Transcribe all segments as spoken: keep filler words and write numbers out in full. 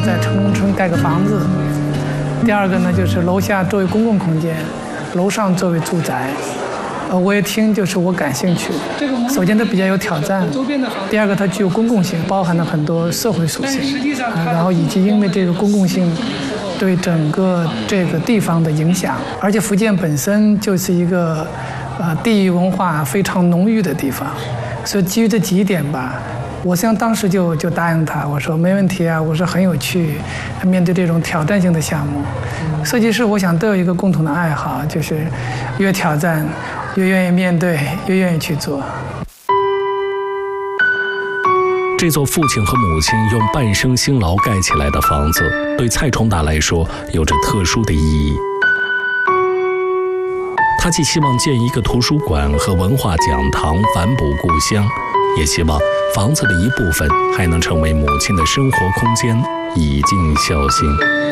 在城中村盖个房子，第二个呢就是楼下作为公共空间，楼上作为住宅。呃，我也听，就是我感兴趣。首先它比较有挑战，第二个它具有公共性，包含了很多社会属性，啊，然后以及因为这个公共性对整个这个地方的影响，而且福建本身就是一个呃地域文化非常浓郁的地方，所以基于这几点吧，我实际上当时就就答应他，我说没问题啊，我说很有趣，面对这种挑战性的项目，设计师我想都有一个共同的爱好，就是越挑战越愿意面对，越愿意去做。 这座父亲和母亲用半生辛劳盖起来的房子，对蔡崇达来说有着特殊的意义。他既希望建一个图书馆和文化讲堂反哺故乡，也希望房子的一部分还能成为母亲的生活空间，以尽孝心。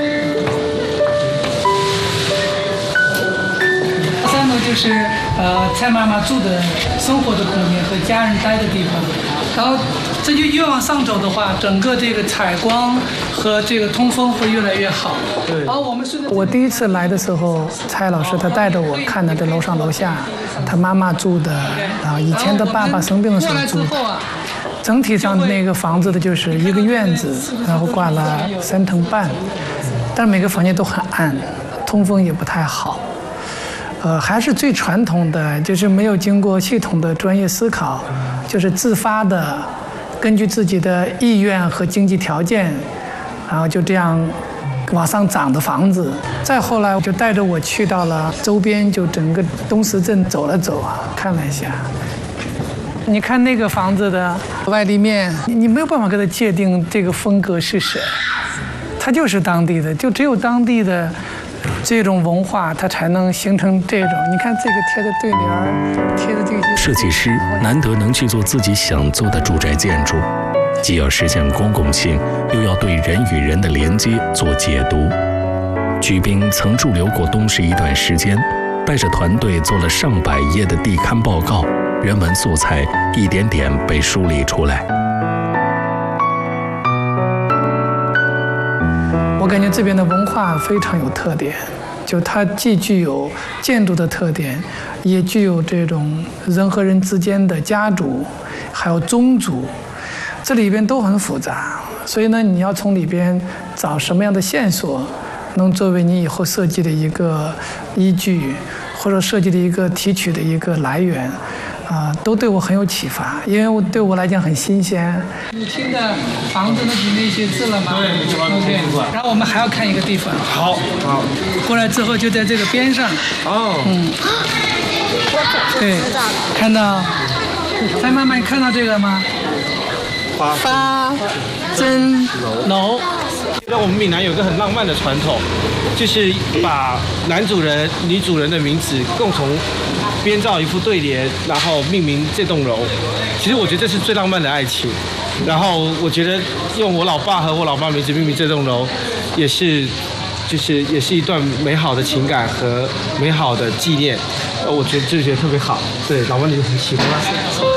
三楼就是呃蔡妈妈住的生活的空间和家人待的地方，然后这就越往上走的话，整个这个采光和这个通风会越来越好。对。然后我们是我第一次来的时候，蔡老师他带着我看的这楼上楼下，他妈妈住的，然后以前他爸爸生病的时候住的。整体上那个房子的就是一个院子，然后挂了三层半，但是每个房间都很暗，通风也不太好。呃，还是最传统的，就是没有经过系统的专业思考，就是自发的，根据自己的意愿和经济条件，然后就这样往上涨的房子。再后来，就带着我去到了周边，就整个东石镇走了走啊，看了一下。你看那个房子的外立面，你没有办法给它界定这个风格是谁，它就是当地的，就只有当地的。这种文化，它才能形成这种。你看这个贴的对联，贴的这些。 设计师难得能去做自己想做的住宅建筑，既要实现公共性，又要对人与人的连接做解读。居斌曾驻留过东石一段时间，带着团队做了上百页的地勘报告，人文素材一点点被梳理出来。 我感觉这边的文化非常有特点，就它既具有建筑的特点，也具有这种人和人之间的家族，还有宗族，这里边都很复杂。所以呢，你要从里边找什么样的线索，能作为你以后设计的一个依据，或者设计的一个提取的一个来源。啊，都对我很有启发，因为我对我来讲很新鲜。你听的房子那几那些字了吗？对，对。然后我们还要看一个地方。 好，好。 过来之后就在这个边上。 哦。 嗯。对，看到。蔡妈妈，你看到这个吗？ 发真楼。 那我们闽南有个很浪漫的传统，就是把男主人、女主人的名字共同编造一副对联，然后命名这栋楼。其实我觉得这是最浪漫的爱情。然后我觉得用我老爸和我老妈名字命名这栋楼，也是就是也是一段美好的情感和美好的纪念。呃，我觉得就觉得特别好。对，老妈你很喜欢吗？